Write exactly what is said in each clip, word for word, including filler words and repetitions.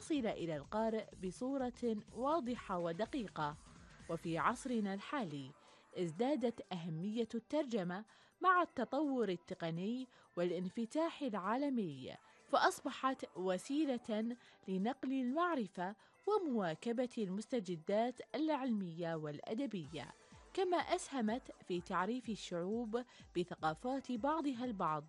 تصل إلى القارئ بصورة واضحة ودقيقة. وفي عصرنا الحالي ازدادت أهمية الترجمة مع التطور التقني والانفتاح العالمي، فأصبحت وسيلة لنقل المعرفة ومواكبة المستجدات العلمية والأدبية، كما أسهمت في تعريف الشعوب بثقافات بعضها البعض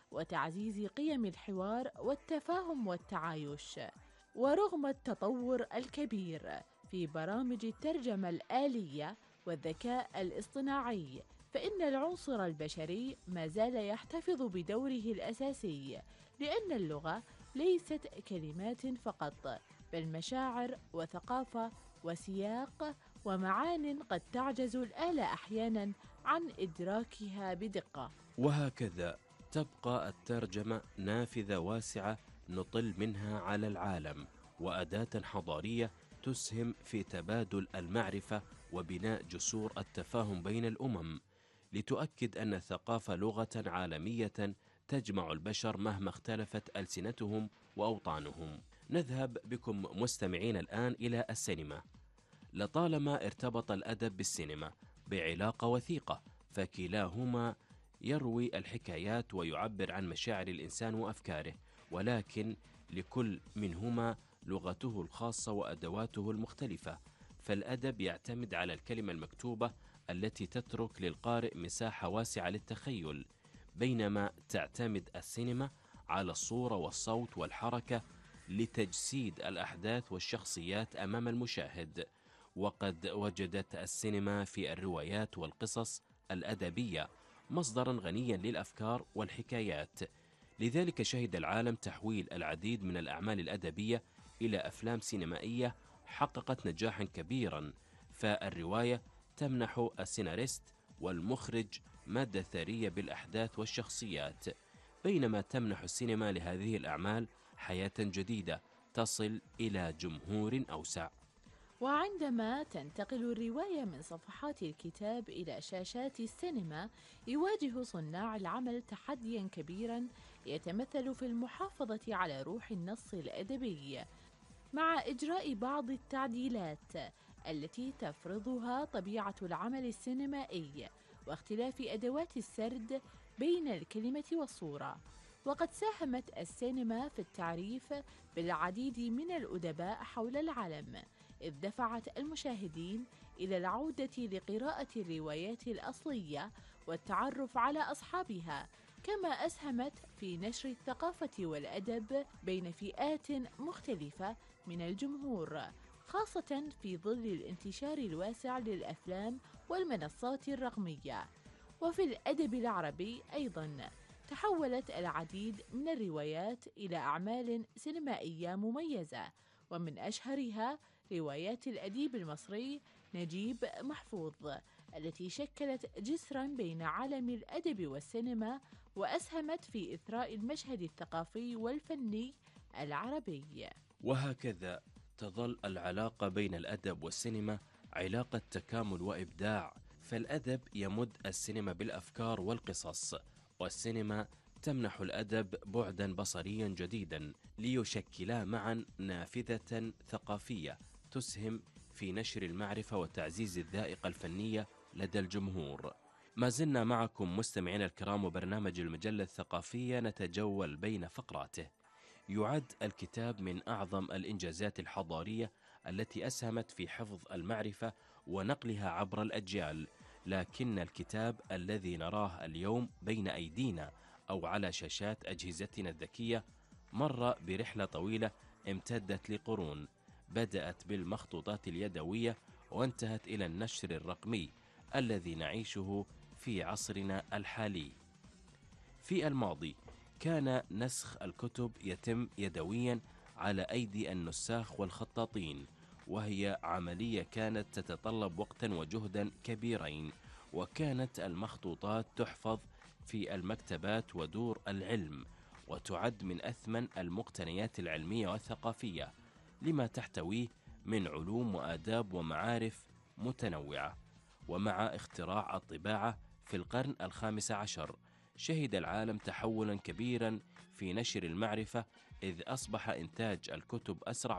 وتعزيز قيم الحوار والتفاهم والتعايش. ورغم التطور الكبير في برامج الترجمة الآلية والذكاء الاصطناعي، فإن العنصر البشري ما زال يحتفظ بدوره الأساسي، لأن اللغة ليست كلمات فقط، بل مشاعر وثقافة وسياق ومعان قد تعجز الآلة أحياناً عن إدراكها بدقة. وهكذا تبقى الترجمة نافذة واسعة نطل منها على العالم، وأداة حضارية تسهم في تبادل المعرفة وبناء جسور التفاهم بين الأمم، لتؤكد أن الثقافة لغة عالمية تجمع البشر مهما اختلفت ألسنتهم وأوطانهم. نذهب بكم مستمعين الآن إلى السينما. لطالما ارتبط الأدب بالسينما بعلاقة وثيقة، فكلاهما يروي الحكايات ويعبر عن مشاعر الإنسان وأفكاره، ولكن لكل منهما لغته الخاصة وأدواته المختلفة. فالأدب يعتمد على الكلمة المكتوبة التي تترك للقارئ مساحة واسعة للتخيل، بينما تعتمد السينما على الصورة والصوت والحركة لتجسيد الأحداث والشخصيات أمام المشاهد. وقد وجدت السينما في الروايات والقصص الأدبية مصدرا غنيا للأفكار والحكايات، لذلك شهد العالم تحويل العديد من الأعمال الأدبية إلى أفلام سينمائية حققت نجاحا كبيرا. فالرواية تمنح السيناريست والمخرج مادة ثرية بالأحداث والشخصيات، بينما تمنح السينما لهذه الأعمال حياة جديدة تصل إلى جمهور أوسع. وعندما تنتقل الرواية من صفحات الكتاب إلى شاشات السينما، يواجه صناع العمل تحدياً كبيراً يتمثل في المحافظة على روح النص الأدبي مع إجراء بعض التعديلات التي تفرضها طبيعة العمل السينمائي واختلاف أدوات السرد بين الكلمة والصورة. وقد ساهمت السينما في التعريف بالعديد من الأدباء حول العالم، إذ دفعت المشاهدين إلى العودة لقراءة الروايات الأصلية والتعرف على أصحابها، كما أسهمت في نشر الثقافة والأدب بين فئات مختلفة من الجمهور، خاصة في ظل الانتشار الواسع للأفلام والمنصات الرقمية. وفي الأدب العربي أيضاً تحولت العديد من الروايات إلى أعمال سينمائية مميزة، ومن أشهرها روايات الأديب المصري نجيب محفوظ، التي شكلت جسراً بين عالم الأدب والسينما وأسهمت في إثراء المشهد الثقافي والفني العربي. وهكذا تظل العلاقة بين الأدب والسينما علاقة تكامل وإبداع، فالأدب يمد السينما بالأفكار والقصص، والسينما تمنح الأدب بعداً بصرياً جديداً، ليشكلا معاً نافذة ثقافية تسهم في نشر المعرفة وتعزيز الذائقة الفنية لدى الجمهور. ما زلنا معكم مستمعين الكرام، وبرنامج المجلة الثقافية نتجول بين فقراته. يعد الكتاب من أعظم الإنجازات الحضارية التي أسهمت في حفظ المعرفة ونقلها عبر الأجيال، لكن الكتاب الذي نراه اليوم بين أيدينا أو على شاشات أجهزتنا الذكية مر برحلة طويلة امتدت لقرون، بدأت بالمخطوطات اليدوية وانتهت إلى النشر الرقمي الذي نعيشه في عصرنا الحالي. في الماضي كان نسخ الكتب يتم يدويا على أيدي النساخ والخطاطين، وهي عملية كانت تتطلب وقتا وجهدا كبيرين، وكانت المخطوطات تحفظ في المكتبات ودور العلم، وتعد من أثمن المقتنيات العلمية والثقافية لما تحتويه من علوم وآداب ومعارف متنوعة. ومع اختراع الطباعة في القرن الخامس عشر شهد العالم تحولا كبيرا في نشر المعرفة، إذ أصبح إنتاج الكتب أسرع